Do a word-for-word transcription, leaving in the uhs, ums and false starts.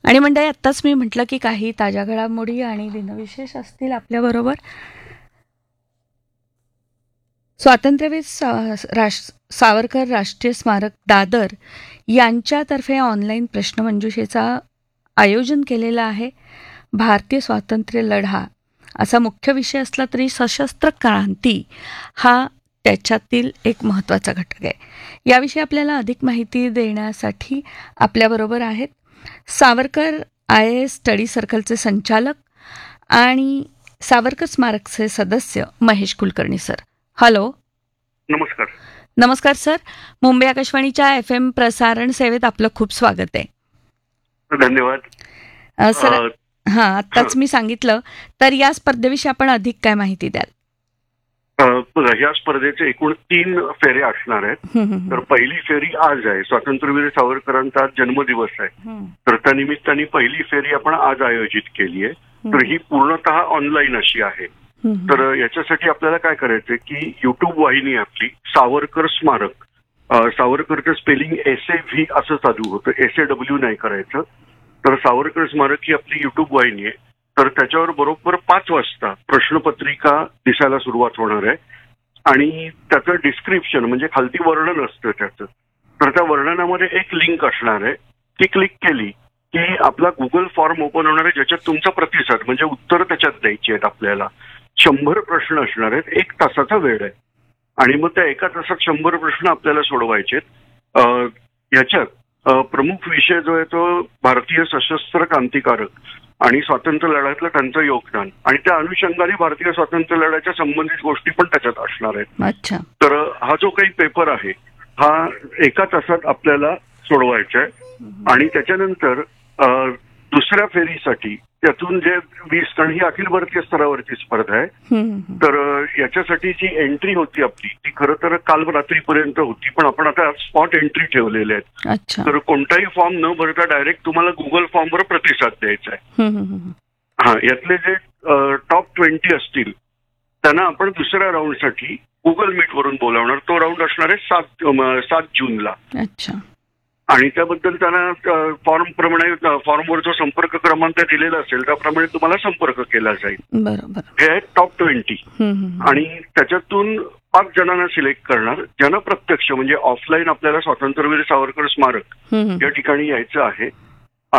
आणि मंडळी, आत्ताच मी म्हटलं की काही ताज्या घडामोडी आणि दिनविशेष असतील आपल्याबरोबर. स्वातंत्र्यवीर सा राष सावरकर राष्ट्रीय स्मारक दादर यांच्यातर्फे ऑनलाईन प्रश्नमंजुषेचा आयोजन केलेलं आहे. भारतीय स्वातंत्र्य लढा असा मुख्य विषय असला तरी सशस्त्र क्रांती हा त्याच्यातील एक महत्त्वाचा घटक आहे. याविषयी आपल्याला अधिक माहिती देण्यासाठी आपल्याबरोबर आहेत Savarkar I A S study सर्कलचे संचालक आणि सावरकर स्मारकचे सदस्य महेश कुलकर्णी सर. हॅलो. नमस्कार. नमस्कार सर. मुंबई आकाशवाणीच्या एफ एम प्रसारण सेवेत आपलं खूप स्वागत आहे. धन्यवाद सर. हां, आत्ताच मी सांगितलं, तर या स्पर्धेविषयी आपण अधिक काय माहिती द्याल? बघा, ह्या स्पर्धेचे एकूण तीन फेऱ्या असणार आहेत. तर पहिली फेरी आज आहे. स्वातंत्र्यवीर सावरकरांचा आज जन्मदिवस आहे, तर त्या निमित्ताने पहिली फेरी आपण आज आयोजित केली आहे. तर ही पूर्णतः ऑनलाईन अशी आहे. तर याच्यासाठी आपल्याला काय करायचंय की युट्यूब वाहिनी आपली सावरकर स्मारक, सावरकरचं स्पेलिंग एस ए व्ही असं चालू होतं, एस ए डब्ल्यू नाही करायचं. तर सावरकर स्मारक ही आपली युट्यूब वाहिनी आहे. तर त्याच्यावर बरोबर पाच वाजता प्रश्नपत्रिका दिसायला सुरुवात होणार आहे आणि त्याचं डिस्क्रिप्शन म्हणजे खालती वर्णन असतं त्याचं. तर त्या वर्णनामध्ये एक लिंक असणार आहे. ती क्लिक केली की आपला गुगल फॉर्म ओपन होणार आहे, ज्याच्यात तुमचा प्रतिसाद म्हणजे उत्तर त्याच्यात द्यायची आहेत. आपल्याला शंभर प्रश्न असणार आहेत. एक तासाचा वेळ आहे आणि मग त्या एका तासात शंभर प्रश्न आपल्याला सोडवायचे आहेत. याच्यात प्रमुख विषय जो आहे तो भारतीय सशस्त्र क्रांतिकारक आणि स्वातंत्र्य लढ्यातलं त्यांचं योगदान आणि त्या अनुषंगाने भारतीय स्वातंत्र्य लढ्याच्या संबंधित गोष्टी पण त्याच्यात असणार आहेत. अच्छा. तर हा जो काही पेपर आहे हा एका तासात आपल्याला सोडवायचा आहे आणि त्याच्यानंतर दुसऱ्या फेरीसाठी त्यातून जे वीस, कारण ही अखिल भारतीय स्तरावरची स्पर्धा आहे. तर याच्यासाठी जी एंट्री होती आपली ती खरं तर काल रात्रीपर्यंत होती, पण आपण आता स्पॉट एंट्री ठेवलेले आहेत. तर कोणताही फॉर्म न भरता डायरेक्ट तुम्हाला गुगल फॉर्मवर प्रतिसाद द्यायचा आहे. हा, यातले जे टॉप ट्वेंटी असतील त्यांना आपण दुसऱ्या राऊंडसाठी गुगल मीट वरून बोलावणार. तो राऊंड असणार आहे सात सात जूनला. अच्छा. आणि त्याबद्दल त्यांना फॉर्म प्रमाणे फॉर्मवर जो संपर्क क्रमांक दिलेला असेल त्याप्रमाणे तुम्हाला संपर्क केला जाईल. बरोबर. हे आहेत टॉप ट्वेंटी आणि त्याच्यातून पाच जणांना सिलेक्ट करणार ज्यांना प्रत्यक्ष म्हणजे ऑफलाईन आपल्याला स्वातंत्र्यवीर सावरकर स्मारक या ठिकाणी यायचं आहे.